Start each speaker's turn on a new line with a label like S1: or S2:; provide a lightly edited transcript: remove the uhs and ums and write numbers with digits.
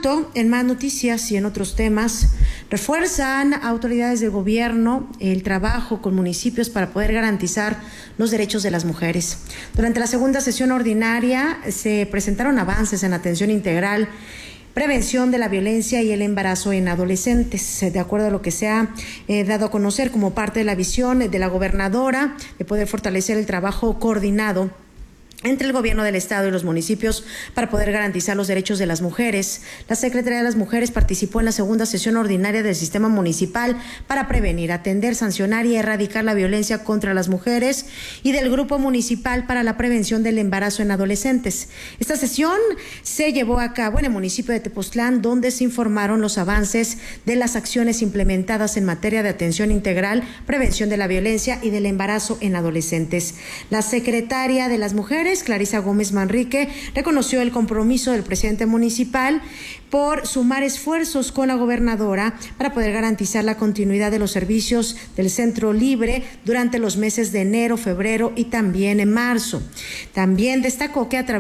S1: tanto, en más noticias y en otros temas, refuerzan autoridades del gobierno el trabajo con municipios para poder garantizar los derechos de las mujeres. Durante la segunda sesión ordinaria se presentaron avances en atención integral, prevención de la violencia y el embarazo en adolescentes, de acuerdo a lo que se ha dado a conocer como parte de la visión de la gobernadora de poder fortalecer el trabajo coordinado entre el gobierno del estado y los municipios para poder garantizar los derechos de las mujeres. La Secretaría de las Mujeres participó en la segunda sesión ordinaria del sistema municipal para prevenir, atender, sancionar y erradicar la violencia contra las mujeres y del Grupo Municipal para la Prevención del Embarazo en Adolescentes. Esta sesión se llevó a cabo en el municipio de Tepoztlán, donde se informaron los avances de las acciones implementadas en materia de atención integral, prevención de la violencia y del embarazo en adolescentes. La secretaria de las Mujeres, Clarisa Gómez Manrique, reconoció el compromiso del presidente municipal por sumar esfuerzos con la gobernadora para poder garantizar la continuidad de los servicios del Centro Libre durante los meses de enero, febrero y también en marzo. También destacó que a través